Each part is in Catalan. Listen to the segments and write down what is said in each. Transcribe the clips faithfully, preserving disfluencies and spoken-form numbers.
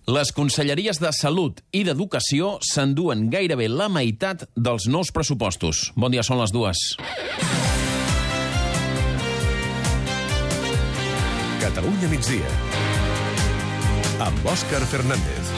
Les conselleries de Salut i d'Educació s'enduen gairebé la meitat dels nous pressupostos. Bon dia, són les dues. Catalunya migdia, amb Òscar Fernández.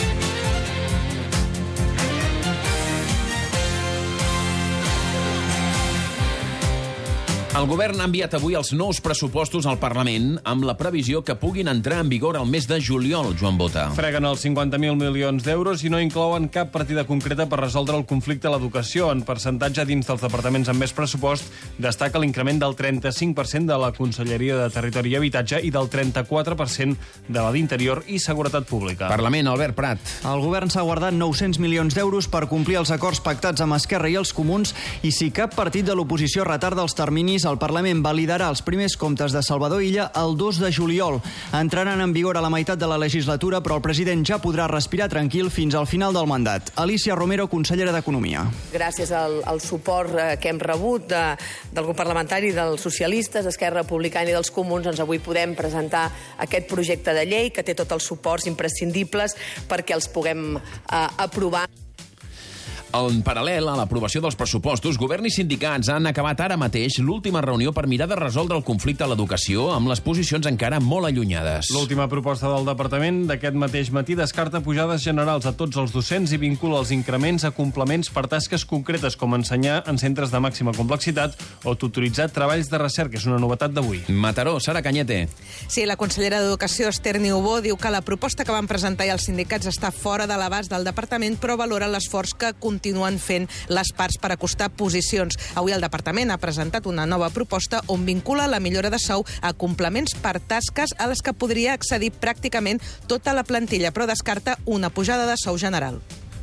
El govern ha enviat avui els nous pressupostos al Parlament amb la previsió que puguin entrar en vigor al mes de juliol, Joan Bota. Freguen els cinquanta mil milions d'euros i no inclouen cap partida concreta per resoldre el conflicte a l'educació. En percentatge dins dels departaments amb més pressupost destaca l'increment del trenta-cinc per cent de la Conselleria de Territori i Habitatge i del trenta-quatre per cent de la d'Interior i Seguretat Pública. Parlament, Albert Prat. El govern s'ha guardat nou-cents milions d'euros per complir els acords pactats amb Esquerra i els Comuns i si cap partit de l'oposició retarda els terminis, el Parlament validarà els primers comptes de Salvador Illa el dos de juliol. Entraran en vigor a la meitat de la legislatura, però el president ja podrà respirar tranquil fins al final del mandat. Alicia Romero, consellera d'Economia. Gràcies al, al suport que hem rebut de, del grup parlamentari dels socialistes, Esquerra Republicana i dels Comuns, doncs avui podem presentar aquest projecte de llei que té tots els suports imprescindibles perquè els puguem eh, aprovar. En paral·lel a l'aprovació dels pressupostos, govern i sindicats han acabat ara mateix l'última reunió per mirar de resoldre el conflicte a l'educació amb les posicions encara molt allunyades. L'última proposta del departament d'aquest mateix matí descarta pujades generals a tots els docents i vincula els increments a complements per tasques concretes com ensenyar en centres de màxima complexitat o tutoritzar treballs de recerca. És una novetat d'avui. Mataró, Sara Cañete. Sí, la consellera d'Educació, Esther Niubó, diu que la proposta que van presentar i els sindicats està fora de l'abast del departament, però valora l'esforç que continuen fent les parts per acostar posicions. Avui el departament ha presentat una nova proposta on vincula la millora de sou a complements per tasques a les que podria accedir pràcticament tota la plantilla, però descarta una pujada de sou general.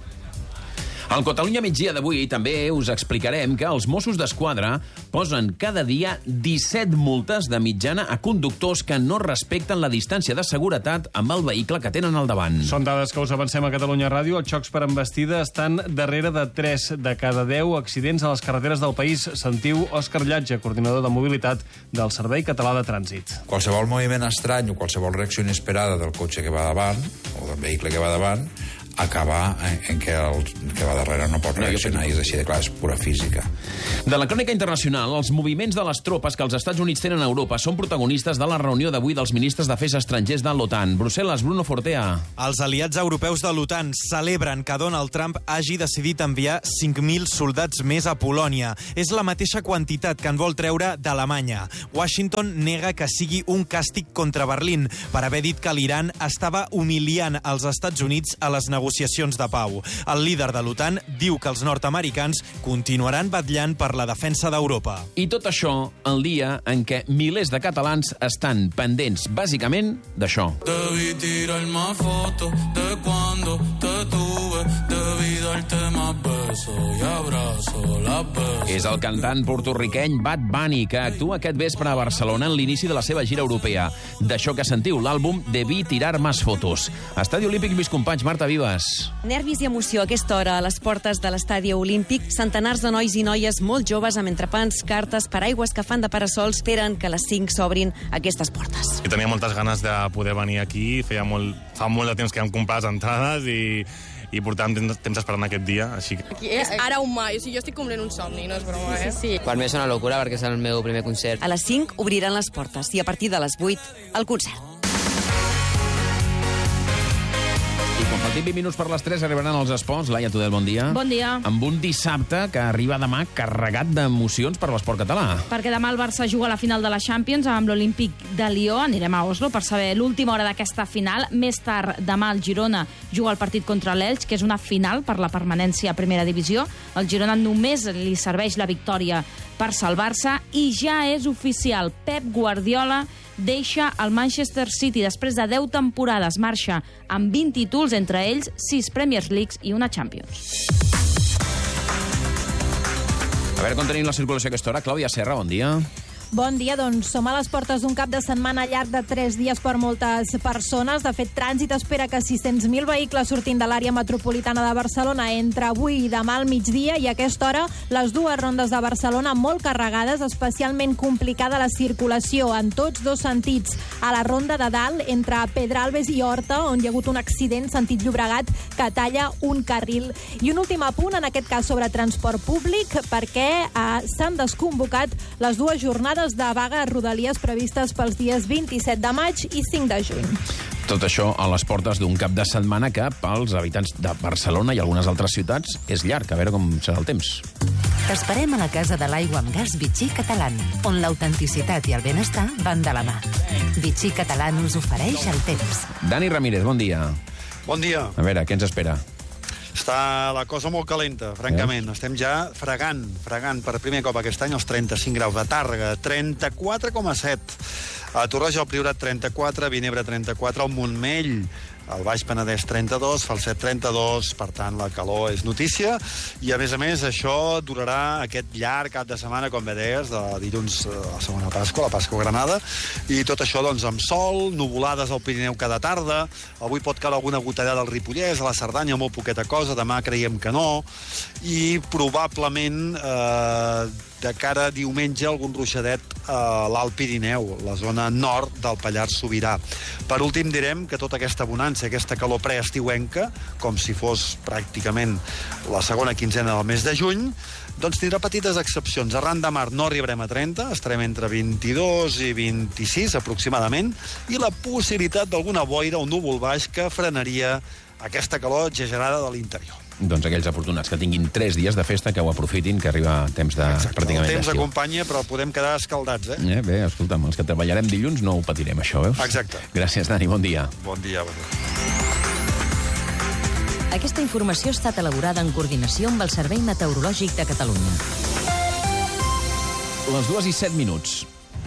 Al Catalunya migdia d'avui també us explicarem que els Mossos d'Esquadra posen cada dia disset multes de mitjana a conductors que no respecten la distància de seguretat amb el vehicle que tenen al davant. Són dades que us avancem a Catalunya Ràdio. Els xocs per embestida estan darrere de tres de cada deu accidents a les carreteres del país. Sentiu Òscar Llatge, coordinador de mobilitat del Servei Català de Trànsit. Qualsevol moviment estrany o qualsevol reacció inesperada del cotxe que va davant o del vehicle que va davant acaba en, en què el que va darrere no pot reaccionar, i és així de clar, és pura física. De la crònica internacional, els moviments de les tropes que els Estats Units tenen a Europa són protagonistes de la reunió d'avui dels ministres d'Afers Estrangers de l'OTAN. Brussel·les, Bruno Fortea. Els aliats europeus de l'OTAN celebren que Donald Trump hagi decidit enviar cinc mil soldats més a Polònia. És la mateixa quantitat que en vol treure d'Alemanya. Washington nega que sigui un càstig contra Berlín per haver dit que l'Iran estava humiliant els Estats Units a les negociacions negociacions de pau. El líder de l'OTAN diu que els nord-americans continuaran vetllant per la defensa d'Europa. I tot això el dia en què milers de catalans estan pendents, bàsicament, d'això. Debí tirar-me foto de cuando te tuve, debí darte más besos y abrazo las besos. És el cantant porto-riqueny Bad Bunny, que actua aquest vespre a Barcelona en l'inici de la seva gira europea. D'això que sentiu, l'àlbum Debí tirar más fotos. Estadi Olímpic, Lluís Companys, Marta Vives. Nervis i emoció a aquesta hora a les portes de l'estadi olímpic. Centenars de nois i noies molt joves amb entrepans, cartes, paraigües que fan de parasols esperen que a les cinc s'obrin aquestes portes. I tenia moltes ganes de poder venir aquí. Feia molt, fa molt de temps que hem comprat les entrades i, i portàvem temps, temps esperant aquest dia. Així que... Aquí és ara o mai. O sigui, jo estic complint un somni, no és broma, eh? Sí, sí. Per mi és una locura perquè és el meu primer concert. A les cinc obriran les portes i a partir de les vuit el concert. Quan faltin vint minuts per les tres arribaran els esports. Laia Tudel, bon dia. Bon dia. Amb un dissabte que arriba demà carregat d'emocions per l'esport català. Perquè demà el Barça juga a la final de la Champions amb l'Olímpic de Lió. Anirem a Oslo per saber l'última hora d'aquesta final. Més tard, demà el Girona juga el partit contra l'Elx, que és una final per la permanència a primera divisió. El Girona només li serveix la victòria per salvar-se i ja és oficial. Pep Guardiola deixa el Manchester City després de deu temporades. Marxa amb vint títols, entre ells sis Premier Leagues i una Champions. A veure com tenim la circulació a aquesta hora. Clàudia Serra, bon dia. Bon dia, doncs som a les portes d'un cap de setmana llarg de tres dies per moltes persones. De fet, Trànsit espera que sis-cents mil vehicles sortin de l'àrea metropolitana de Barcelona entre avui i demà al migdia, i a aquesta hora les dues rondes de Barcelona molt carregades, especialment complicada la circulació en tots dos sentits. A la ronda de dalt, entre Pedralbes i Horta, on hi ha hagut un accident sentit Llobregat que talla un carril. I un últim apunt, en aquest cas sobre transport públic, perquè eh, s'han desconvocat les dues jornades de vaga a Rodalies previstes pels dies vint-i-set de maig i cinc de juny. Tot això a les portes d'un cap de setmana que pels habitants de Barcelona i algunes altres ciutats és llarg. A veure com serà el temps. T'esperem a la Casa de l'Aigua amb Gas Vichy Catalán, on l'autenticitat i el benestar van de la mà. Vichy Catalán us ofereix el temps. Dani Ramírez, bon dia. Bon dia. A veure, què ens espera? Està la cosa molt calenta, francament. Eh? Estem ja fregant, fregant per primer cop aquest any els trenta-cinc graus. A Tàrrega, trenta-quatre coma set. A Torroja del Priorat, trenta-quatre. A Vinebre, trenta-quatre. Al Montmell, al Baix Penedès, trenta-dos. Falset, trenta-dos. Per tant, la calor és notícia. I, a més a més, això durarà aquest llarg cap de setmana, com bé deies, de dilluns a la segona Pasqua, la Pasqua Granada. I tot això, doncs, amb sol, nuvolades al Pirineu cada tarda. Avui pot caure alguna gotellada al Ripollès, a la Cerdanya, molt poqueta cosa. Demà creiem que no. I probablement, eh, de cara a diumenge, algun ruixadet a l'Alt Pirineu, la zona nord del Pallars Sobirà. Per últim, direm que tota aquesta bonança, aquesta calor preestiuenca, com si fos pràcticament la segona quinzena del mes de juny, doncs tindrà petites excepcions. Arran de mar no arribarem a trenta, estarem entre vint-i-dos i vint-i-sis aproximadament, i la possibilitat d'alguna boira o núvol baix que frenaria aquesta calor exagerada de l'interior. Doncs aquells afortunats que tinguin tres dies de festa, que ho aprofitin, que arriba temps de Exacte. pràcticament El temps d'estiu. acompanya, però podem quedar escaldats, eh? eh? Bé, escolta'm, els que treballarem dilluns no ho patirem, això, veus? Exacte. Gràcies, Dani, bon dia. Bon dia, bon dia. Aquesta informació ha estat elaborada en coordinació amb el Servei Meteorològic de Catalunya. Les dues i set minuts.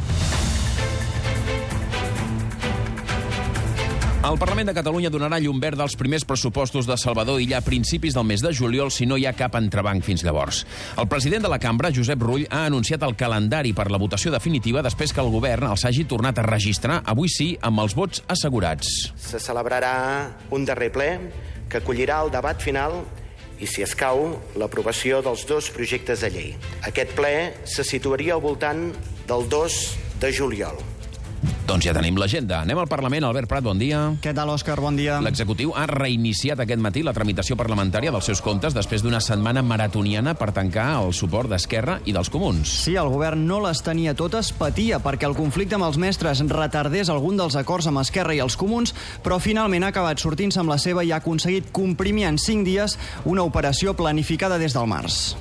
El Parlament de Catalunya donarà llum verda als primers pressupostos de Salvador Illa a principis del mes de juliol, si no hi ha cap entrebanc fins llavors. El president de la cambra, Josep Rull, ha anunciat el calendari per la votació definitiva després que el govern els hagi tornat a registrar, avui sí, amb els vots assegurats. Se celebrarà un darrer ple que acollirà el debat final i, si escau, l'aprovació dels dos projectes de llei. Aquest ple se situaria al voltant del dos de juliol. Doncs ja tenim l'agenda. Anem al Parlament. Albert Prat, bon dia. Què tal, Òscar? Bon dia. L'executiu ha reiniciat aquest matí la tramitació parlamentària dels seus comptes després d'una setmana maratoniana per tancar el suport d'Esquerra i dels Comuns. Sí, el govern no les tenia totes, patia perquè el conflicte amb els mestres retardés algun dels acords amb Esquerra i els Comuns, però finalment ha acabat sortint-se amb la seva i ha aconseguit comprimir en cinc dies una operació planificada des del març.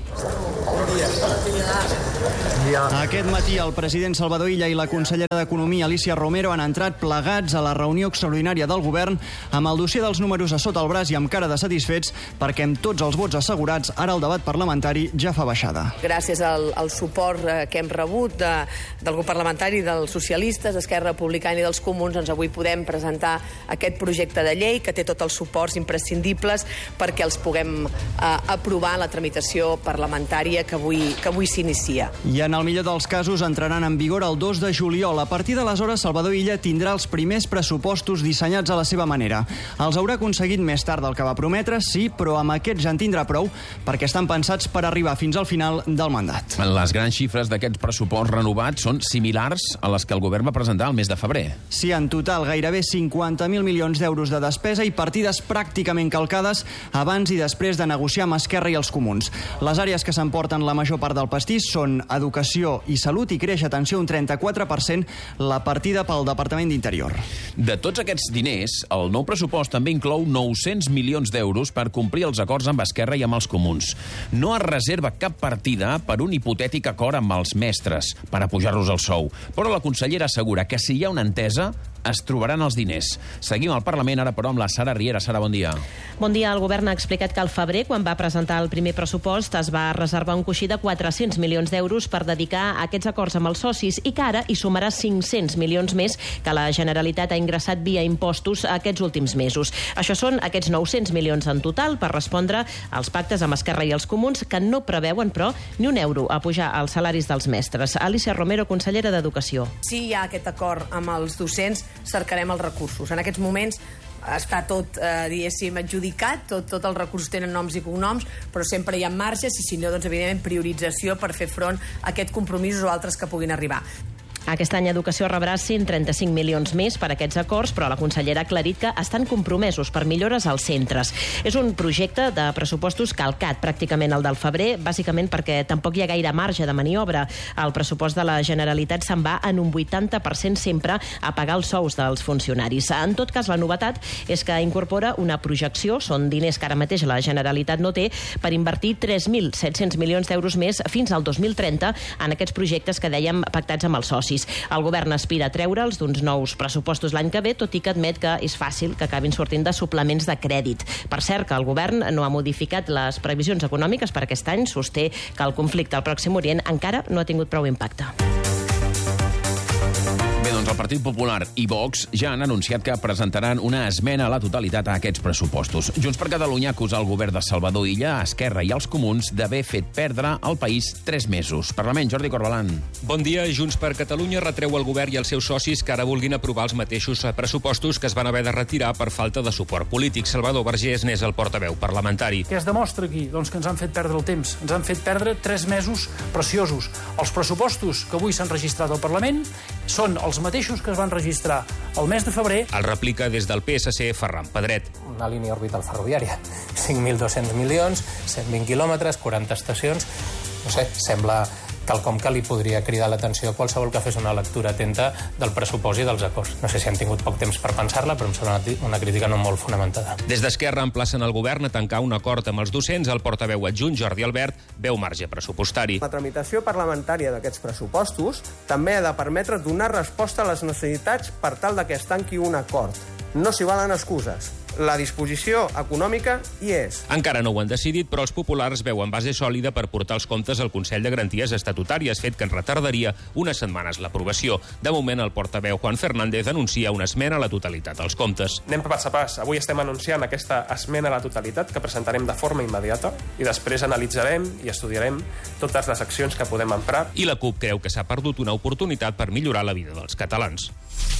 Aquest matí el president Salvador Illa i la consellera d'Economia Alicia Romero han entrat plegats a la reunió extraordinària del govern amb el dossier dels números a sota el braç i amb cara de satisfets perquè amb tots els vots assegurats ara el debat parlamentari ja fa baixada. Gràcies al, al suport que hem rebut de, del grup parlamentari dels socialistes, Esquerra Republicana i dels Comuns, doncs avui podem presentar aquest projecte de llei que té tots els suports imprescindibles perquè els puguem eh, aprovar en la tramitació parlamentària que avui, que avui s'inicia. I en el millor dels casos entraran en vigor el dos de juliol. A partir d'aleshores, Salvador Illa tindrà els primers pressupostos dissenyats a la seva manera. Els haurà aconseguit més tard del que va prometre, sí, però amb aquests ja en tindrà prou perquè estan pensats per arribar fins al final del mandat. Les grans xifres d'aquests pressuposts renovats són similars a les que el govern va presentar el mes de febrer. Sí, en total gairebé cinquanta mil milions d'euros de despesa i partides pràcticament calcades abans i després de negociar amb Esquerra i els Comuns. Les àrees que s'emporten la major part del pastís són educació i salut i creix, atenció, un trenta-quatre per cent la partida pel Departament d'Interior. De tots aquests diners, el nou pressupost també inclou nou-cents milions d'euros per complir els acords amb Esquerra i amb els Comuns. No es reserva cap partida per un hipotètic acord amb els mestres per apujar-los el sou, però la consellera assegura que si hi ha una entesa, es trobaran els diners. Seguim al Parlament, ara però amb la Sara Riera. Sara, bon dia. Bon dia. El govern ha explicat que al febrer, quan va presentar el primer pressupost, es va reservar un coixí de quatre-cents milions d'euros per dedicar a aquests acords amb els socis i que ara hi sumarà cinc-cents milions més que la Generalitat ha ingressat via impostos aquests últims mesos. Això són aquests nou-cents milions en total per respondre als pactes amb Esquerra i els Comuns, que no preveuen, però, ni un euro a pujar els salaris dels mestres. Alicia Romero, consellera d'Educació. Si hi ha aquest acord amb els docents, cercarem els recursos. En aquests moments està tot, eh, diguéssim, adjudicat, tot, tot els recursos tenen noms i cognoms, però sempre hi ha marges i, si no, doncs, evidentment, priorització per fer front a aquests compromisos o altres que puguin arribar. Aquest any Educació rebrà cent trenta-cinc milions més per aquests acords, però la consellera ha aclarit que estan compromesos per millores als centres. És un projecte de pressupostos calcat pràcticament el del febrer, bàsicament perquè tampoc hi ha gaire marge de maniobra. El pressupost de la Generalitat se'n va en un vuitanta per cent sempre a pagar els sous dels funcionaris. En tot cas, la novetat és que incorpora una projecció, són diners que ara mateix la Generalitat no té, per invertir tres mil set-cents milions d'euros més fins al dos mil trenta en aquests projectes que dèiem pactats amb els socis. El govern aspira a treure'ls d'uns nous pressupostos l'any que ve, tot i que admet que és fàcil que acabin sortint de suplements de crèdit. Per cert, que el govern no ha modificat les previsions econòmiques per aquest any, sosté que el conflicte al Pròxim Orient encara no ha tingut prou impacte. Bé, doncs el Partit Popular i Vox ja han anunciat que presentaran una esmena a la totalitat a aquests pressupostos. Junts per Catalunya acusa el govern de Salvador Illa, Esquerra i els Comuns d'haver fet perdre al país tres mesos. Parlament, Jordi Corbalan. Bon dia. Junts per Catalunya retreu al govern i als seus socis que ara vulguin aprovar els mateixos pressupostos que es van haver de retirar per falta de suport polític. Salvador Vergés n'és el portaveu parlamentari. Què es demostra aquí? Doncs que ens han fet perdre el temps. Ens han fet perdre tres mesos preciosos. Els pressupostos que avui s'han registrat al Parlament són els mateixos que es van registrar el mes de febrer. El replica des del P S C Ferran Pedret. Una línia orbital ferroviària, cinc mil dos-cents milions, cent vint quilòmetres, quaranta estacions. No sé, sembla quelcom que li podria cridar l'atenció a qualsevol que fes una lectura atenta del pressupost i dels acords. No sé si han tingut poc temps per pensar-la, però em sembla una crítica no molt fonamentada. Des d'Esquerra emplacen el govern a tancar un acord amb els docents. El portaveu adjunt, Jordi Albert, veu marge pressupostari. La tramitació parlamentària d'aquests pressupostos també ha de permetre donar resposta a les necessitats per tal de que es tanqui un acord. No s'hi valen excuses. La disposició econòmica hi és. Encara no ho han decidit, però els populars veuen base sòlida per portar els comptes al Consell de Garanties Estatutàries, fet que en retardaria unes setmanes l'aprovació. De moment, el portaveu Juan Fernández anuncia una esmena a la totalitat als comptes. Anem pas a pas. Avui estem anunciant aquesta esmena a la totalitat que presentarem de forma immediata i després analitzarem i estudiarem totes les accions que podem emprar. I la CUP creu que s'ha perdut una oportunitat per millorar la vida dels catalans.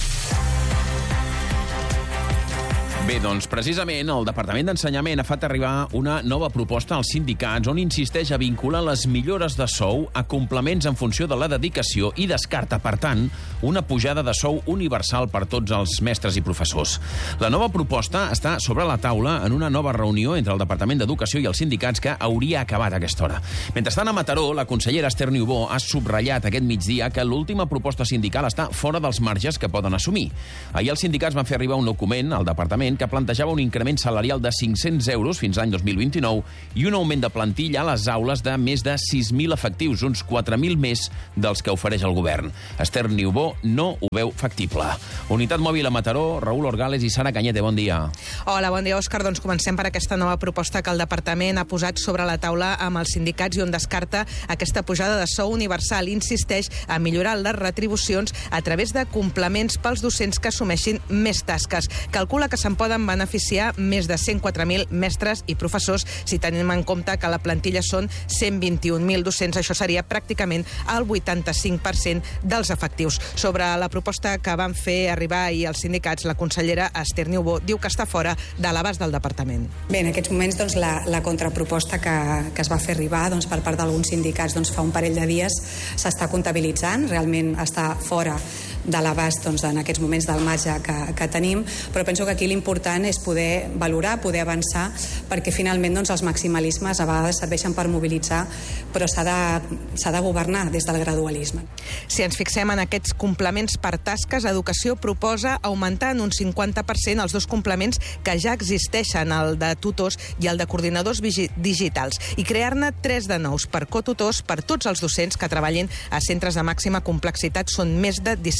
Bé, doncs precisament el Departament d'Ensenyament ha fet arribar una nova proposta als sindicats on insisteix a vincular les millores de sou a complements en funció de la dedicació i descarta, per tant, una pujada de sou universal per tots els mestres i professors. La nova proposta està sobre la taula en una nova reunió entre el Departament d'Educació i els sindicats que hauria acabat a aquesta hora. Mentrestant, a Mataró, la consellera Esther Niubó ha subratllat aquest migdia que l'última proposta sindical està fora dels marges que poden assumir. Ahir els sindicats van fer arribar un document al departament que plantejava un increment salarial de cinc-cents euros fins l'any dos mil vint-i-nou i un augment de plantilla a les aules de més de sis mil efectius, uns quatre mil més dels que ofereix el govern. Esther Niubó no ho veu factible. Unitat Mòbil a Mataró, Raül Orgales i Sara Cañete, bon dia. Hola, bon dia, Òscar. Doncs comencem per aquesta nova proposta que el departament ha posat sobre la taula amb els sindicats i on descarta aquesta pujada de sou universal. Insisteix a millorar les retribucions a través de complements pels docents que assumeixin més tasques. Calcula que se'n poden beneficiar més de cent quatre mil mestres i professors, si tenim en compte que la plantilla són cent vint-i-un mil docents. Això seria pràcticament el vuitanta-cinc per cent dels efectius. Sobre la proposta que van fer arribar ahir els sindicats, la consellera Esther Niubó diu que està fora de l'abast del departament. Bé, en aquests moments doncs, la, la contraproposta que, que es va fer arribar doncs, per part d'alguns sindicats doncs, fa un parell de dies s'està comptabilitzant, realment està fora de l'abast doncs, en aquests moments del marge que, que tenim, però penso que aquí l'important és poder valorar, poder avançar, perquè finalment doncs, els maximalismes a vegades serveixen per mobilitzar, però s'ha de, s'ha de governar des del gradualisme. Si ens fixem en aquests complements per tasques, Educació proposa augmentar en un cinquanta per cent els dos complements que ja existeixen, el de tutors i el de coordinadors digitals, i crear-ne tres de nous per cotutors per tots els docents que treballin a centres de màxima complexitat. Són més de disset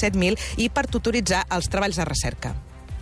trenta-set mil i per tutoritzar els treballs de recerca.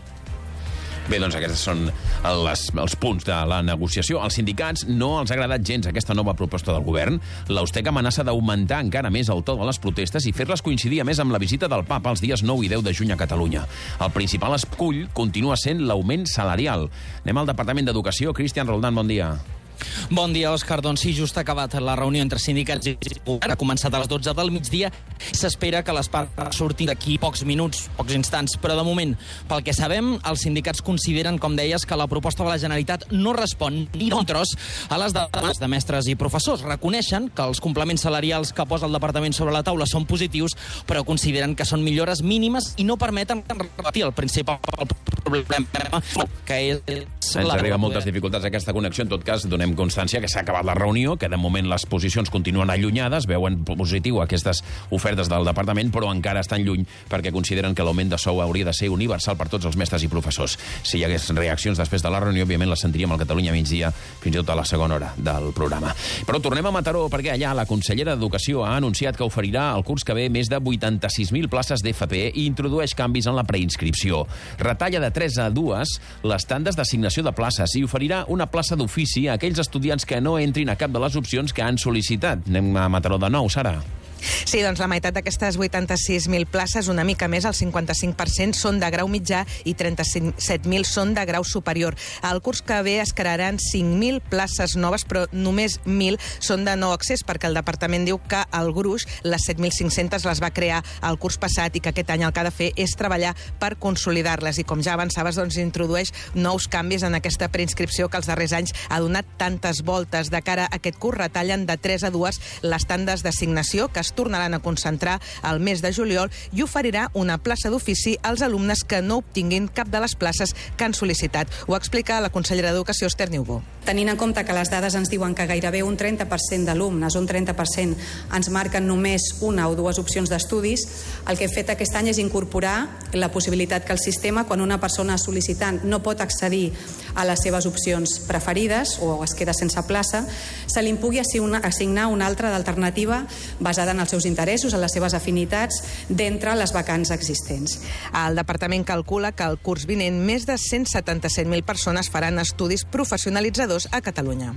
Bé, doncs aquests són les, els punts de la negociació. Als sindicats no els ha agradat gens aquesta nova proposta del govern. L'Austec amenaça d'augmentar encara més el to de les protestes i fer-les coincidir a més amb la visita del papa els dies nou i deu de juny a Catalunya. El principal escull continua sent l'augment salarial. Anem al Departament d'Educació. Cristian Roldán, bon dia. Bon dia, Òscar. Doncs sí, just ha acabat la reunió entre sindicats i govern. Ha començat a les dotze del migdia. S'espera que les parts surtin d'aquí pocs minuts, pocs instants. Però de moment, pel que sabem, els sindicats consideren, com deies, que la proposta de la Generalitat no respon ni d'un tros a les demandes de mestres i professors. Reconeixen que els complements salarials que posa el Departament sobre la taula són positius, però consideren que són millores mínimes i no permeten repetir el principal problema, que és... Ens arriben moltes dificultats a aquesta connexió. En tot cas, donem constància que s'ha acabat la reunió, que de moment les posicions continuen allunyades, veuen positiu aquestes ofertes del departament, però encara estan lluny perquè consideren que l'augment de sou hauria de ser universal per tots els mestres i professors. Si hi hagués reaccions després de la reunió, òbviament les sentiríem al Catalunya migdia, fins i tot a la segona hora del programa. Però tornem a Mataró, perquè allà la consellera d'Educació ha anunciat que oferirà el curs que ve més de vuitanta-sis mil places d'F P i introdueix canvis en la preinscripció. Retalla de tres a dues les tandes d'assignació de places i oferirà una plaça d'ofici a aquells estudiants que no entrin a cap de les opcions que han sol·licitat. Anem a Mataró de nou, Sara. Sí, doncs la meitat d'aquestes vuitanta-sis mil places, una mica més, el cinquanta-cinc per cent, són de grau mitjà i trenta-set mil són de grau superior. Al curs que ve es crearan cinc mil places noves, però només mil són de nou accés, perquè el departament diu que el gruix, les set mil cinc-centes, les va crear el curs passat i que aquest any el que ha de fer és treballar per consolidar-les. I com ja avançaves, doncs introdueix nous canvis en aquesta preinscripció que els darrers anys ha donat tantes voltes. De cara a aquest curs retallen de tres a dues les tandes d'assignació, que es tornaran a concentrar al mes de juliol, i oferirà una plaça d'ofici als alumnes que no obtinguin cap de les places que han sol·licitat. Ho explica la consellera d'Educació, Esther Niubó. Tenint en compte que les dades ens diuen que gairebé un trenta per cent d'alumnes, un trenta per cent, ens marquen només una o dues opcions d'estudis, el que he fet aquest any és incorporar la possibilitat que el sistema, quan una persona sol·licitant no pot accedir a les seves opcions preferides o es queda sense plaça, se li pugui assignar una altra d'alternativa basada en els seus interessos, en les seves afinitats, d'entre les vacants existents. El departament calcula que el curs vinent més de cent setanta-set mil persones faran estudis professionalitzadors a Catalunya.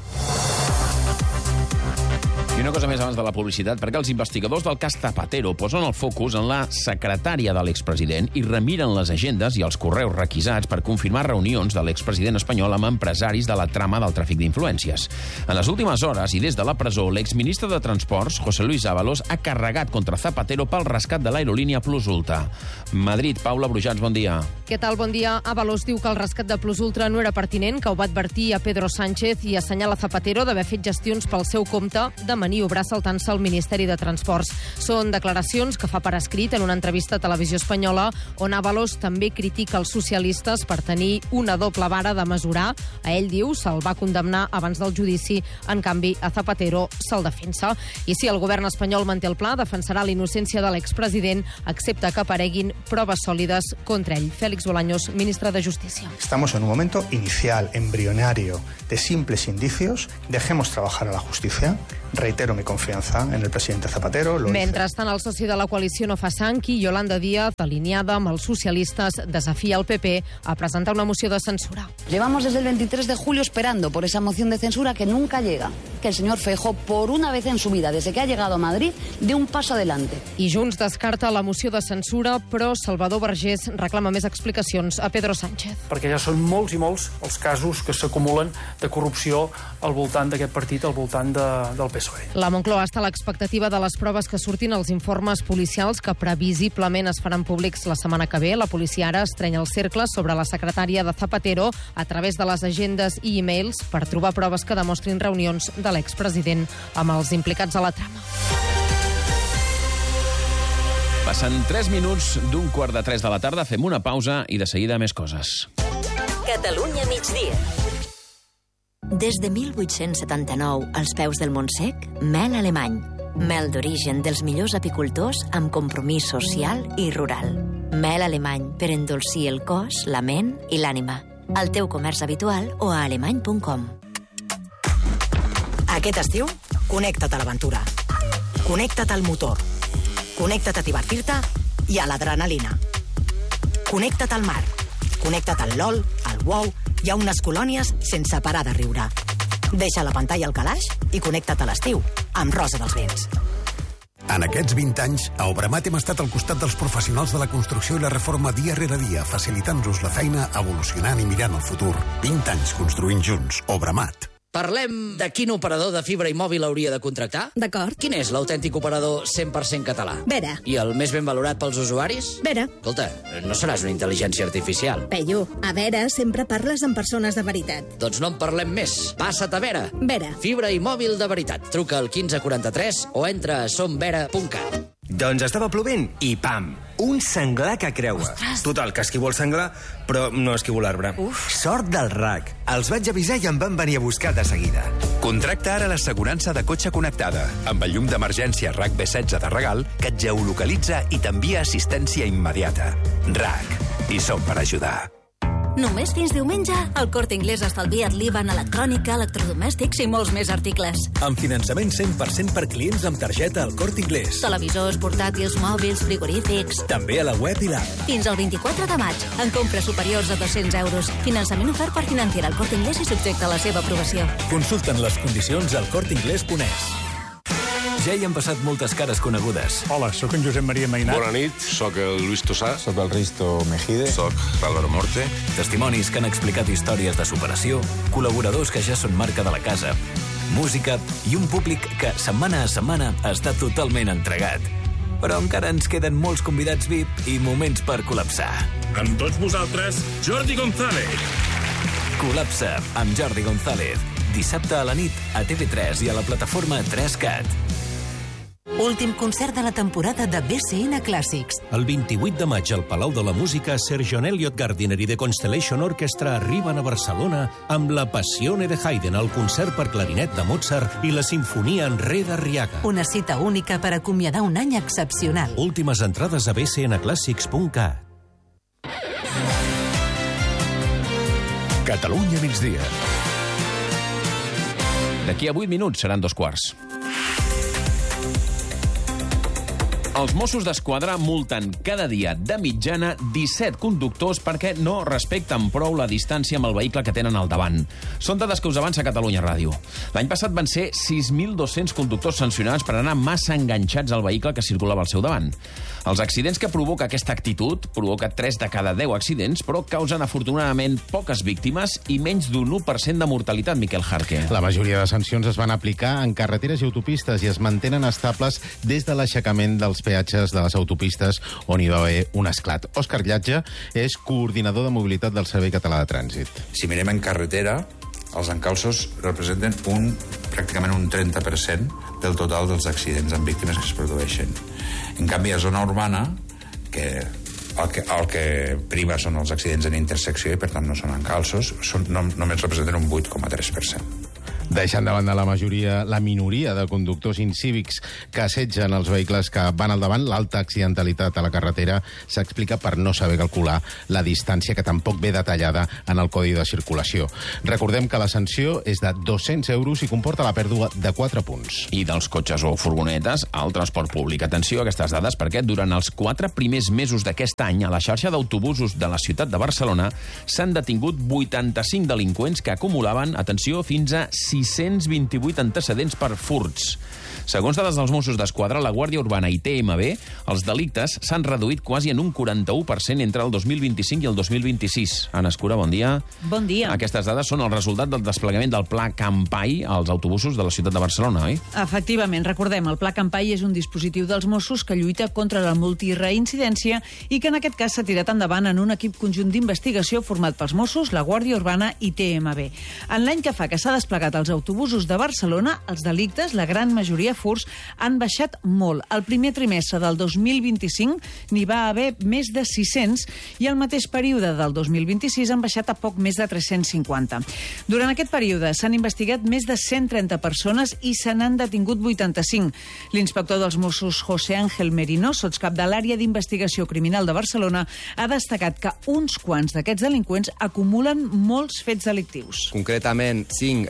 I una cosa més abans de la publicitat, perquè els investigadors del cas Zapatero posen el focus en la secretària de l'expresident i remiren les agendes i els correus requisats per confirmar reunions de l'expresident espanyol amb empresaris de la trama del tràfic d'influències. En les últimes hores i des de la presó, l'exministre de Transports, José Luis Ábalos, ha carregat contra Zapatero pel rescat de l'aerolínia Plus Ultra. Madrid, Paula Brujans, bon dia. Què tal? Bon dia. Ábalos diu que el rescat de Plus Ultra no era pertinent, que ho va advertir a Pedro Sánchez i assenyala Zapatero d'haver fet gestions pel seu compte de maniobrar saltant-se al Ministeri de Transports. Són declaracions que fa per escrit en una entrevista a Televisió Espanyola, on Ábalos també critica els socialistes per tenir una doble vara de mesurar. A ell, diu, se'l va condemnar abans del judici, en canvi a Zapatero se'l defensa. I si el govern espanyol manté el pla, defensarà la innocència de l'expresident, excepte que apareguin proves sòlides contra ell. Félix Bolaños, ministre de Justícia. Estamos en un momento inicial, embrionario, de simples indicios. Dejemos trabajar a la justicia. Reitero mi confianza en el presidente Zapatero. Lo Mentrestant, el soci de la coalició no fa sanqui, Yolanda Díaz, alineada amb els socialistes, desafia el P P a presentar una moció de censura. Llevamos desde el veintitrés de julio esperando por esa moción de censura que nunca llega. Que el señor Feijóo, por una vez en su vida, desde que ha llegado a Madrid, dé un paso adelante. I Junts descarta la moció de censura, però Salvador Vergés reclama més explicacions a Pedro Sánchez. Perquè ja són molts i molts els casos que s'acumulen de corrupció al voltant d'aquest partit, al voltant de, del P S O E. La Moncloa està a l'expectativa de les proves que surtin als informes policials que previsiblement es faran públics la setmana que ve. La policia ara estrenya el cercle sobre la secretària de Zapatero a través de les agendes i e-mails per trobar proves que demostrin reunions de l'expresident amb els implicats a la trama. Passen tres minuts d'un quart de tres de la tarda, fem una pausa i de seguida més coses. Catalunya migdia. Des de mil vuit-cents setanta-nou, als peus del Montsec, mel alemany. Mel d'origen dels millors apicultors amb compromís social i rural. Mel alemany per endolcir el cos, la ment i l'ànima. Al teu comerç habitual o a alemany punt com. Aquest estiu, connecta't a l'aventura. Connecta't al motor. Connecta't a divertir-te i a l'adrenalina. Connecta't al mar. Connecta't al LOL, al WoW i a unes colònies sense parar de riure. Deixa la pantalla al calaix i connecta't a l'estiu amb Rosa dels Vents. En aquests vint anys, a Obramat hem estat al costat dels professionals de la construcció i la reforma dia rere dia, facilitant-nos la feina, evolucionant i mirant el futur. vint anys construint junts. Obramat. Parlem de quin operador de fibra i mòbil hauria de contractar? D'acord. Quin és l'autèntic operador cent per cent català? Vera. I el més ben valorat pels usuaris? Vera. Escolta, no seràs una intel·ligència artificial. Peyu, a Vera sempre parles amb persones de veritat. Doncs no en parlem més. Passa't a Vera. Vera. Fibra i mòbil de veritat. Truca al quinze quaranta-tres o entra a somvera punt cat. Doncs estava plovent i pam! Un senglar que creua. Ostres. Total, que esquivo el senglar, però no esquivo l'arbre. Sort del R A C. Els vaig avisar i em van venir a buscar de seguida. Contracta ara l'assegurança de cotxe connectada, amb el llum d'emergència R A C B setze de regal, que et geolocalitza i t'envia assistència immediata. R A C. I som per ajudar. Només fins diumenge, el Corte Inglés ha estalviat l'I V A en electrònica, electrodomèstics i molts més articles. Amb finançament cent per cent per clients amb targeta al Corte Inglés. Televisors, portàtils, mòbils, frigorífics... També a la web i l'app. Fins al vint-i-quatre de maig, en compres superiors a dos-cents euros. Finançament ofert per Financiera al Corte Inglés i subjecte a la seva aprovació. Consulten les condicions al corte inglés punt es. Ja hi han passat moltes cares conegudes. Hola, sóc en Josep Maria Mainat. Bona nit, sóc el Luis Tosà. Sóc el Risto Mejide. Sóc l'Álvaro Morte. Testimonis que han explicat històries de superació, col·laboradors que ja són marca de la casa, música i un públic que, setmana a setmana, està totalment entregat. Però encara ens queden molts convidats V I P i moments per col·lapsar. Amb tots vosaltres, Jordi González. Col·lapsa amb Jordi González. Dissabte a la nit a T V tres i a la plataforma tres cat. Últim concert de la temporada de B C N Clàssics. El vint-i-vuit de maig al Palau de la Música, Sir John Elliott Gardiner i The Constellation Orchestra arriben a Barcelona amb la Passione de Haydn, el concert per clarinet de Mozart i la sinfonia en re d'Arriaga. Una cita única per acomiadar un any excepcional. Últimes entrades a b c n clàssics punt cat. Catalunya migdia. D'aquí a vuit minuts seran dos quarts. Els Mossos d'Esquadra multen cada dia de mitjana disset conductors perquè no respecten prou la distància amb el vehicle que tenen al davant. Són dades que us avança Catalunya Ràdio. L'any passat van ser sis mil dos-cents conductors sancionats per anar massa enganxats al vehicle que circulava al seu davant. Els accidents que provoca aquesta actitud provoca tres de cada deu accidents, però causen afortunadament poques víctimes i menys d'un u per cent de mortalitat, Miquel Jarque. La majoria de sancions es van aplicar en carreteres i autopistes i es mantenen estables des de l'aixecament dels peatges de les autopistes on hi va haver un esclat. Òscar Llatge és coordinador de mobilitat del Servei Català de Trànsit. Si mirem en carretera, els encalços representen un, pràcticament un trenta per cent del total dels accidents amb víctimes que es produeixen. En canvi, a zona urbana, que el que, el que prima són els accidents en intersecció i, per tant, no són encalços, són, no, només representen un vuit coma tres per cent. Deixant de banda la majoria, la minoria de conductors incívics que assetgen els vehicles que van al davant, l'alta accidentalitat a la carretera s'explica per no saber calcular la distància que tampoc ve detallada en el Codi de Circulació. Recordem que la sanció és de dos-cents euros i comporta la pèrdua de quatre punts. I dels cotxes o furgonetes al transport públic. Atenció a aquestes dades perquè durant els quatre primers mesos d'aquest any a la xarxa d'autobusos de la ciutat de Barcelona s'han detingut vuitanta-cinc delinqüents que acumulaven, atenció, fins a sis-cents vint-i-vuit antecedents per furts. Segons dades dels Mossos d'Esquadra, la Guàrdia Urbana i T M B, els delictes s'han reduït quasi en un quaranta-u per cent entre el dos mil vint-i-cinc i el dos mil vint-i-sis. Anna Escura, bon dia. Bon dia. Aquestes dades són el resultat del desplegament del Pla Campai als autobusos de la ciutat de Barcelona, oi? Efectivament, recordem, el Pla Campai és un dispositiu dels Mossos que lluita contra la multireincidència i que en aquest cas s'ha tirat endavant en un equip conjunt d'investigació format pels Mossos, la Guàrdia Urbana i T M B. En l'any que fa que s'ha desplegat els autobusos de Barcelona, els delictes, la gran majoria furts, han baixat molt. El primer trimestre del dos mil vint-i-cinc n'hi va haver més de sis-cents i el mateix període del dos mil vint-i-sis han baixat a poc més de tres-cents cinquanta. Durant aquest període s'han investigat més de cent trenta persones i se n'han detingut vuitanta-cinc. L'inspector dels Mossos, José Ángel Merino, sotscap de l'àrea d'investigació criminal de Barcelona, ha destacat que uns quants d'aquests delinqüents acumulen molts fets delictius. Concretament, cinc d'aquests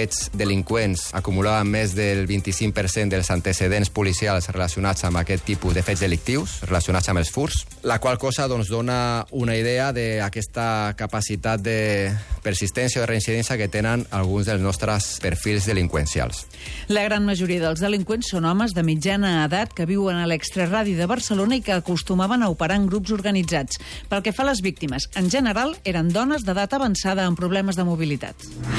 fets delinqüents acumulaven més del vint-i-cinc per cent dels antecedents policials relacionats amb aquest tipus de fets delictius, relacionats amb els furts, la qual cosa doncs, dona una idea d'aquesta capacitat de persistència o de reincidència que tenen alguns dels nostres perfils delinqüencials. La gran majoria dels delinqüents són homes de mitjana edat que viuen a l'extraradi de Barcelona i que acostumaven a operar en grups organitzats. Pel que fa a les víctimes, en general eren dones d'edat avançada amb problemes de mobilitat.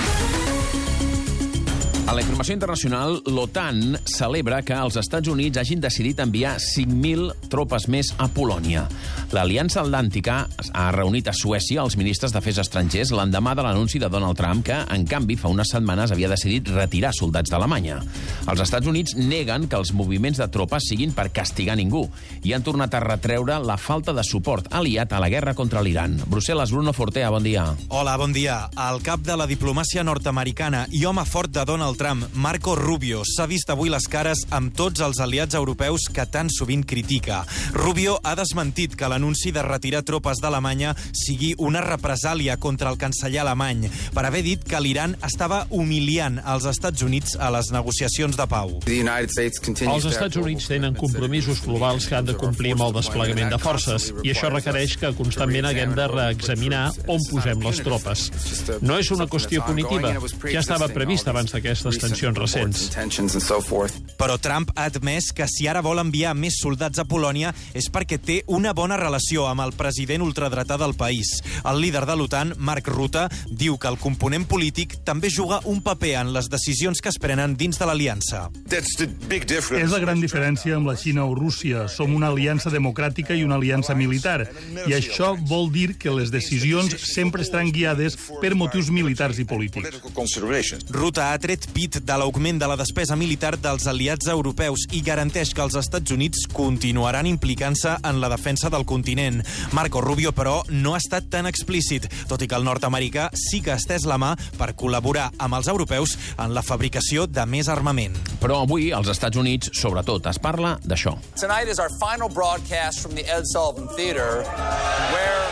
A la informació internacional, l'OTAN celebra que els Estats Units hagin decidit enviar cinc mil tropes més a Polònia. L'Aliança Atlàntica ha reunit a Suècia els ministres d'Afers Estrangers l'endemà de l'anunci de Donald Trump que, en canvi, fa unes setmanes havia decidit retirar soldats d'Alemanya. Els Estats Units neguen que els moviments de tropes siguin per castigar ningú i han tornat a retreure la falta de suport aliat a la guerra contra l'Iran. Brussel·les, Bruno Fortea, bon dia. Hola, bon dia. El cap de la diplomàcia nord-americana i home fort de Donald Trump, Marco Rubio, s'ha vist avui les cares amb tots els aliats europeus que tan sovint critica. Rubio ha desmentit que l'anunci de retirar tropes d'Alemanya sigui una represàlia contra el canceller alemany per haver dit que l'Iran estava humiliant els Estats Units a les negociacions de pau. Els Estats Units tenen compromisos globals que han de complir amb el desplegament de forces i això requereix que constantment haguem de reexaminar on posem les tropes. No és una qüestió punitiva, ja estava previst abans d'aquestes tensions recents. Però Trump ha admès que si ara vol enviar més soldats a Polònia és perquè té una bona relació amb el president ultradretà del país. El líder de l'OTAN, Mark Rutte, diu que el component polític també juga un paper en les decisions que es prenen dins de l'aliança. És la gran diferència amb la Xina o Rússia. Som una aliança democràtica i una aliança militar. I això vol dir que les decisions sempre estaran guiades per motius militars i polítics. Rutte ha tret pit de l'augment de la despesa militar dels aliats europeus i garanteix que els Estats Units continuaran implicant-se en la defensa del continent. Marco Rubio, però, no ha estat tan explícit, tot i que el nord-americà sí que ha estès la mà per col·laborar amb els europeus en la fabricació de més armament. Però avui, als Estats Units, sobretot, es parla d'això. Tonight is our final broadcast from the Ed Sullivan Theater, where...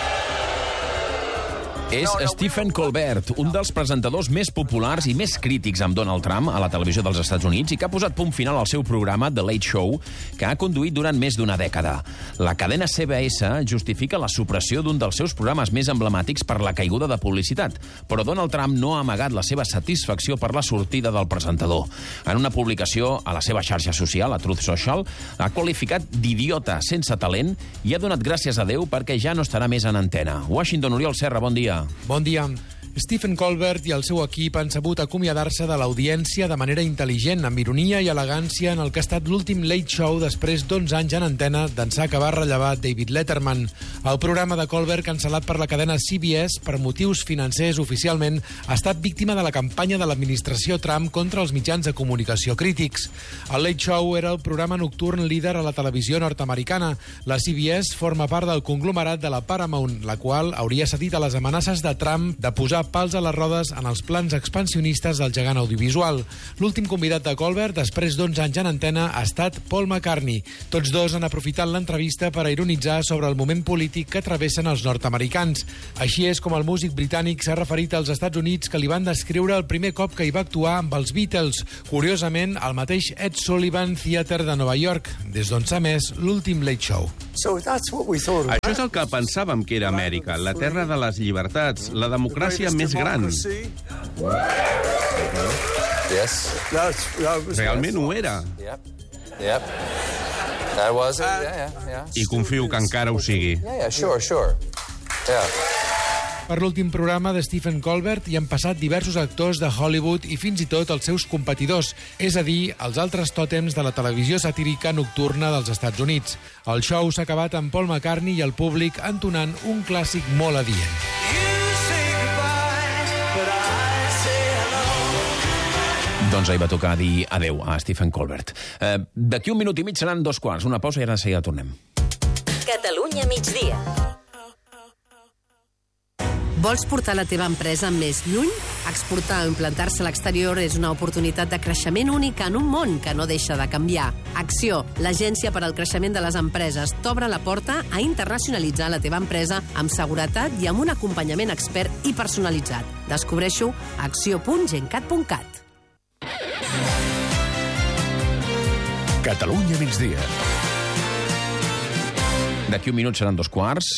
És Stephen Colbert, un dels presentadors més populars i més crítics amb Donald Trump a la televisió dels Estats Units i que ha posat punt final al seu programa The Late Show, que ha conduït durant més d'una dècada. La cadena C B S justifica la supressió d'un dels seus programes més emblemàtics per la caiguda de publicitat, però Donald Trump no ha amagat la seva satisfacció per la sortida del presentador. En una publicació a la seva xarxa social, a Truth Social, ha qualificat d'idiota sense talent i ha donat gràcies a Déu perquè ja no estarà més en antena. Washington, Oriol Serra, bon dia. Bon dia. Stephen Colbert i el seu equip han sabut acomiadar-se de l'audiència de manera intel·ligent, amb ironia i elegància en el que ha estat l'últim Late Show després d'onze anys en antena d'ençà que va rellevar David Letterman. El programa de Colbert, cancel·lat per la cadena C B S per motius financers oficialment, ha estat víctima de la campanya de l'administració Trump contra els mitjans de comunicació crítics. El Late Show era el programa nocturn líder a la televisió nord-americana. La C B S forma part del conglomerat de la Paramount, la qual hauria cedit a les amenaces de Trump de posar pals a les rodes en els plans expansionistes del gegant audiovisual. L'últim convidat de Colbert, després d'onze anys en antena, ha estat Paul McCartney. Tots dos han aprofitat l'entrevista per a ironitzar sobre el moment polític que travessen els nord-americans. Així és com el músic britànic s'ha referit als Estats Units, que li van descriure el primer cop que hi va actuar amb els Beatles. Curiosament, al mateix Ed Sullivan Theater de Nova York, des d'on s'ha emès l'últim Late Show. Això és el que pensàvem que era Amèrica, la terra de les llibertats, la democràcia més gran. Realment ho era. I confio que encara ho sigui. Per l'últim programa de Stephen Colbert hi han passat diversos actors de Hollywood i fins i tot els seus competidors, és a dir, els altres tòtems de la televisió satírica nocturna dels Estats Units. El show s'ha acabat amb Paul McCartney i el públic entonant un clàssic molt adient. Doncs ahir va tocar dir adeu a Stephen Colbert. Eh, D'aquí un minut i mig seran dos quarts. Una pausa i ara de seguida tornem. Catalunya migdia. Vols portar la teva empresa més lluny? Exportar o implantar-se a l'exterior és una oportunitat de creixement única en un món que no deixa de canviar. Acció, l'agència per al creixement de les empreses, t'obre la porta a internacionalitzar la teva empresa amb seguretat i amb un acompanyament expert i personalitzat. Descobreixo a acció punt gencat punt cat. Catalunya migdia. D'aquí un minut seran dos quarts.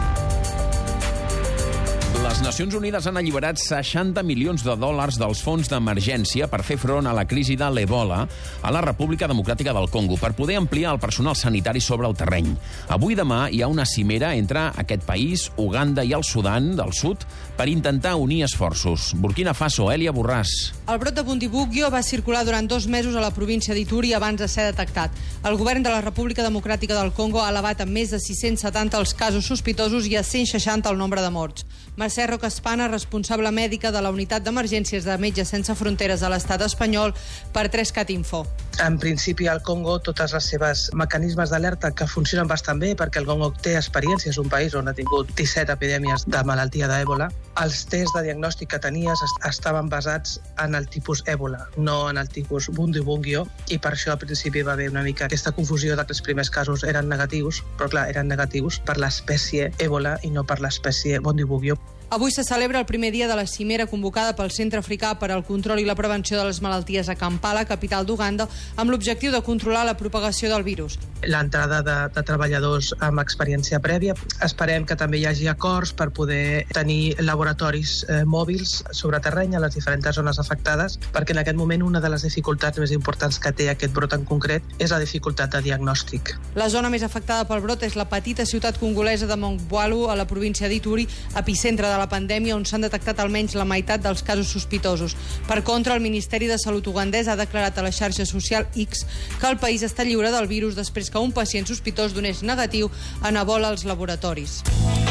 Les Nacions Unides han alliberat seixanta milions de dòlars dels fons d'emergència per fer front a la crisi de l'Ebola a la República Democràtica del Congo, per poder ampliar el personal sanitari sobre el terreny. Avui i demà hi ha una cimera entre aquest país, Uganda i el Sudan del Sud per intentar unir esforços. Burkina Faso, Èlia Borràs. El brot de Bundibugyo va circular durant dos mesos a la província d'Ituri abans de ser detectat. El govern de la República Democràtica del Congo ha elevat a més de sis-cents setanta els casos sospitosos i a cent seixanta el nombre de morts. Mercè Roca Espana, responsable mèdica de la unitat d'emergències de Metges Sense Fronteres de l'estat espanyol, per tres cat info. En principi, al Congo, totes les seves mecanismes d'alerta que funcionen bastant bé, perquè el Congo té experiència, és un país on ha tingut disset epidèmies de malaltia d'Èbola. Els tests de diagnòstic que tenies estaven basats en el tipus Èbola, no en el tipus Bundibugyo, i per això al principi va haver una mica aquesta confusió de que els primers casos eren negatius, però clar, eren negatius per l'espècie Èbola i no per l'espècie Bundibugyo. Avui se celebra el primer dia de la cimera convocada pel Centre Africà per al Control i la Prevenció de les Malalties a Kampala, capital d'Uganda, amb l'objectiu de controlar la propagació del virus. L'entrada de, de treballadors amb experiència prèvia. Esperem que també hi hagi acords per poder tenir laboratoris eh, mòbils sobre terreny a les diferents zones afectades, perquè en aquest moment una de les dificultats més importants que té aquest brot en concret és la dificultat de diagnòstic. La zona més afectada pel brot és la petita ciutat congolesa de Mongwalu, a la província d'Ituri, epicentre de la pandèmia, on s'han detectat almenys la meitat dels casos sospitosos. Per contra, el Ministeri de Salut ugandès ha declarat a la xarxa social X que el país està lliure del virus després que un pacient sospitós donés negatiu en Ebola als laboratoris.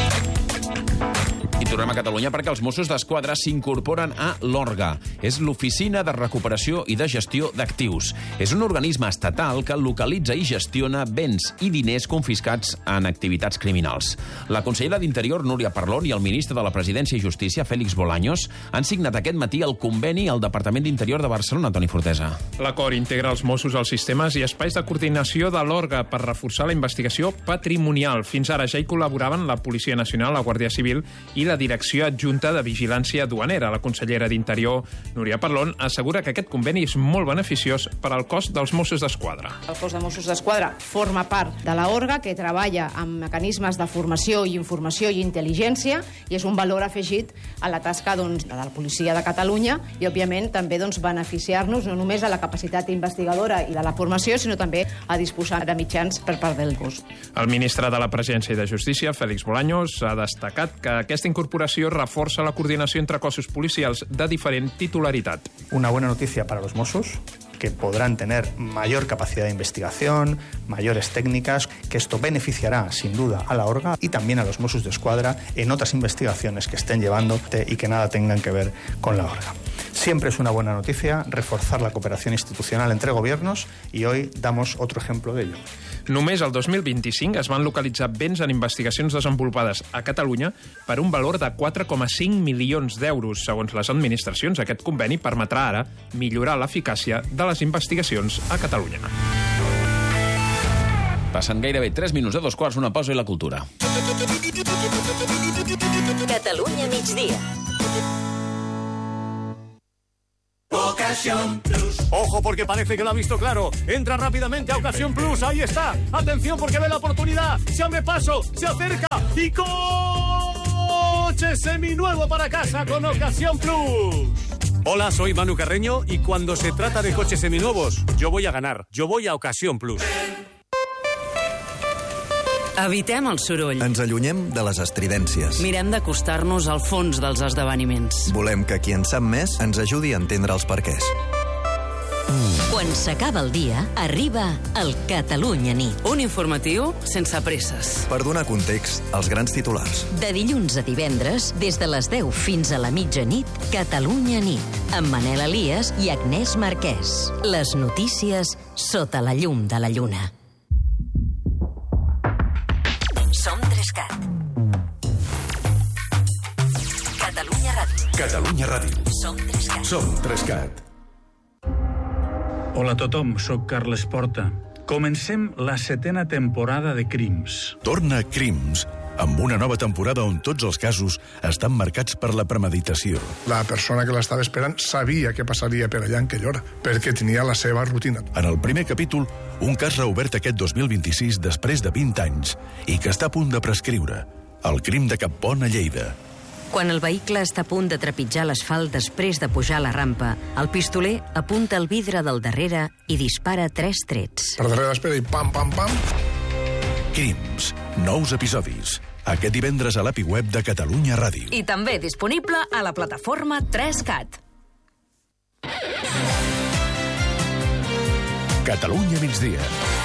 I tornem a Catalunya perquè els Mossos d'Esquadra s'incorporen a l'Orga. És l'Oficina de Recuperació i de Gestió d'Actius. És un organisme estatal que localitza i gestiona béns i diners confiscats en activitats criminals. La consellera d'Interior, Núria Parlon, i el ministre de la Presidència i Justícia, Félix Bolaños, han signat aquest matí el conveni al Departament d'Interior de Barcelona, Toni Fortesa. L'acord integra els Mossos als sistemes i espais de coordinació de l'Orga per reforçar la investigació patrimonial. Fins ara ja hi col·laboraven la Policia Nacional, la Guàrdia Civil i la Direcció Adjunta de Vigilància Duanera. La consellera d'Interior, Núria Parlon, assegura que aquest conveni és molt beneficiós per al cos dels Mossos d'Esquadra. El cos de Mossos d'Esquadra forma part de l'Orga, que treballa amb mecanismes de formació i informació i intel·ligència, i és un valor afegit a la tasca doncs, de la policia de Catalunya i, òbviament, també doncs, beneficiar-nos no només de la capacitat investigadora i de la formació, sinó també a disposar de mitjans per part del cos. El ministre de la Presidència i de Justícia, Félix Bolaños, ha destacat que aquesta incorporació reforça la coordinació entre cossos policials de diferent titularitat. Una buena noticia para los Mossos, que podrán tener mayor capacidad de investigación, mayores técnicas, que esto beneficiará sin duda a la Orga y también a los Mossos d'Esquadra en otras investigaciones que estén llevando y que nada tengan que ver con la Orga. Siempre es una buena noticia reforzar la cooperación institucional entre gobiernos y hoy damos otro ejemplo de ello. Només el dos mil vint-i-cinc es van localitzar béns en investigacions desenvolupades a Catalunya per un valor de quatre coma cinc milions d'euros. Segons les administracions, aquest conveni permetrà ara millorar l'eficàcia de les investigacions a Catalunya. Passen gairebé tres minuts de dos quarts, una pausa i la cultura. Catalunya migdia. Ocasión Plus. Ojo porque parece que lo ha visto claro. Entra rápidamente a Ocasión Plus. Ahí está. Atención porque ve la oportunidad. Se abre paso, se acerca y coche seminuevo para casa con Ocasión Plus. Hola, soy Manu Carreño y cuando se trata de coches seminuevos, yo voy a ganar. Yo voy a Ocasión Plus. Evitem el soroll. Ens allunyem de les estridències. Mirem d'acostar-nos al fons dels esdeveniments. Volem que qui en sap més ens ajudi a entendre els perquès. Quan s'acaba el dia, arriba el Catalunya Nit. Un informatiu sense presses. Per donar context als grans titulars. De dilluns a divendres, des de les deu fins a la mitjanit, Catalunya Nit, amb Manel Elias i Agnès Marquès. Les notícies sota la llum de la lluna. Som tres cat. Catalunya Ràdio. Catalunya Ràdio. Som Trescat. Som Trescat. Hola a tothom, sóc Carles Porta. Comencem la setena temporada de Crims. Torna Crims, amb una nova temporada on tots els casos estan marcats per la premeditació. La persona que l'estava esperant sabia què passaria per allà en aquella hora, perquè tenia la seva rutina. En el primer capítol, un cas reobert aquest dos mil vint-i-sis després de vint anys i que està a punt de prescriure. El crim de Cappont a Lleida. Quan el vehicle està a punt de trepitjar l'asfalt després de pujar la rampa, el pistoler apunta el vidre del darrere i dispara tres trets. Per darrere l'espera i pam, pam, pam. Crims. Nous episodis. Aquest divendres a l'A P I web de Catalunya Ràdio. I també disponible a la plataforma tres cat. Catalunya migdia.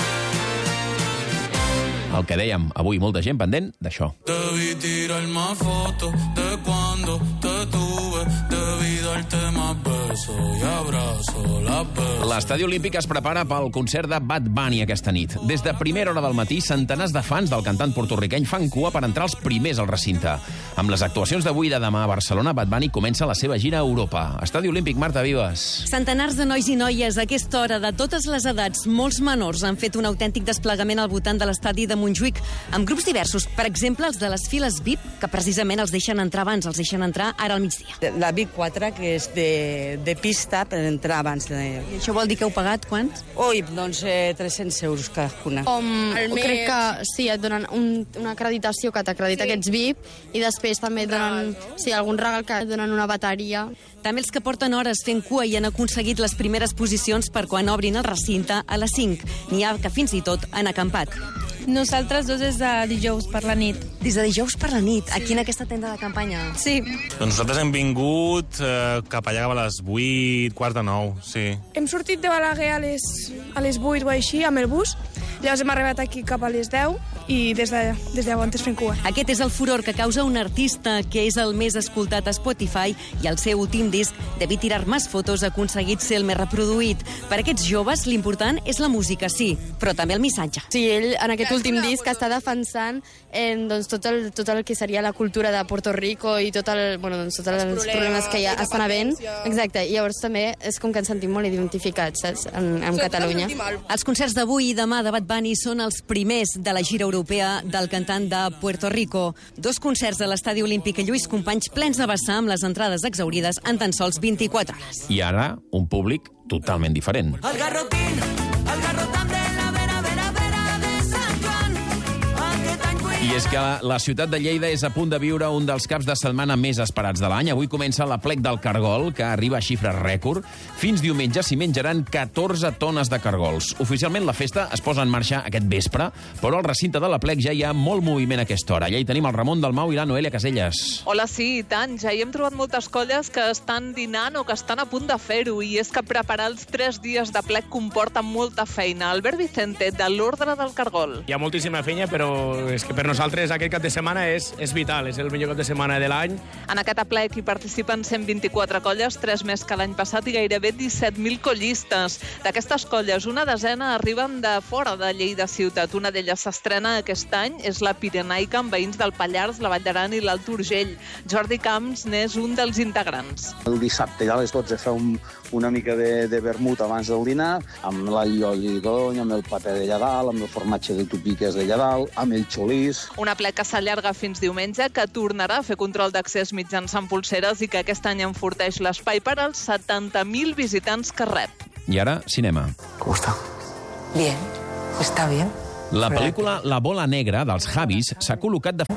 El que dèiem, avui molta gent pendent d'això. Debí tirarme fotos de cuando te tuve, debí darte más besos y abrazos, las besos. L'Estadi Olímpic es prepara pel concert de Bad Bunny aquesta nit. Des de primera hora del matí, centenars de fans del cantant porto-riqueny fan cua per entrar els primers al recinte. Amb les actuacions d'avui i de demà a Barcelona, Bad Bunny comença la seva gira a Europa. Estadi Olímpic, Marta Vives. Centenars de nois i noies a aquesta hora, de totes les edats, molts menors, han fet un autèntic desplegament al voltant de l'estadi de Montjuïc, amb grups diversos. Per exemple, els de les files V I P, que precisament els deixen entrar abans, els deixen entrar ara al migdia. La V I P quatre, que és de, de pista per entrar abans. De... I això vol dir que heu pagat quants? Ui, doncs eh, tres-cents euros cadascuna. Com, crec que sí, et donen un, una acreditació que t'acredita sí. Aquests V I P i després també et donen sí, algun regal que et donen una bateria. També els que porten hores fent cua i han aconseguit les primeres posicions per quan obrin el recinte a les cinc. N'hi ha que fins i tot han acampat. Nosaltres dos des de dijous per la nit. Des de dijous per la nit? Sí. Aquí en aquesta tenda de campanya? Sí. Doncs nosaltres hem vingut eh, cap allà a les vuit, quart de nou, sí. Hem sortit de Balaguer a les, a les vuit o així, amb el bus. Llavors hem arribat aquí cap a les deu i des de, des de llavors fent cua. Aquest és el furor que causa un artista que és el més escoltat a Spotify i el seu últim disc, Debí tirar más fotos, ha aconseguit ser el més reproduït. Per a aquests joves l'important és la música, sí, però també el missatge. Sí, ell en aquest últim disc està defensant eh, doncs, tot, el, tot el que seria la cultura de Puerto Rico i tot el, bueno, doncs, tots els, els problemes, problemes que ja estan havent. Exacte, i llavors també és com que ens sentim molt identificats, saps, en, en Catalunya. Els concerts d'avui i demà de Bad Bunny són els primers de la gira europea del cantant de Puerto Rico. Dos concerts a l'Estadi Olímpic a Lluís Companys plens de vessar amb les entrades exaurides en tan sols vint-i-quatre hores. I ara, un públic totalment diferent. El garrotín, el garrotam de la vera, vera, vera de Sant Joan. Aquest any vull... I és que la ciutat de Lleida és a punt de viure un dels caps de setmana més esperats de l'any. Avui comença la plec del cargol, que arriba a xifres rècord. Fins diumenge s'hi menjaran catorze tones de cargols. Oficialment la festa es posa en marxa aquest vespre, però al recinte de la plec ja hi ha molt moviment a aquesta hora. Allà hi tenim el Ramon Dalmau i la Noelia Caselles. Hola, sí, i tant. Ja hi hem trobat moltes colles que estan dinant o que estan a punt de fer-ho, i és que preparar els tres dies de plec comporta molta feina. Albert Vicente, de l'Ordre del Cargol. Hi ha moltíssima feina, però és que per nosaltres aquest cap de setmana és, és vital, és el millor cap de setmana de l'any. En aquest aplec hi participen cent vint-i-quatre colles, tres més que l'any passat, i gairebé disset mil collistes. D'aquestes colles, una desena arriben de fora de Lleida ciutat. Una d'elles s'estrena aquest any, és la Pirenaica, amb veïns del Pallars, la Vall d'Aran i l'Alt Urgell. Jordi Camps n'és un dels integrants. El dissabte a les dotze fem una mica de, de vermut abans del dinar, amb la llolli d'ony, amb el paté de Lladal, amb el formatge de tupiques de Lladal, amb el xolís. Una plec que s'allarga fins diumenge, que tornarà a fer control d'accés mitjançant pulseres i que aquest any enforteix l'espai per als setanta mil visitants que rep. I ara, cinema. Com està? Bien, está bien. La pel·lícula La bola negra dels Javis s'ha col·locat de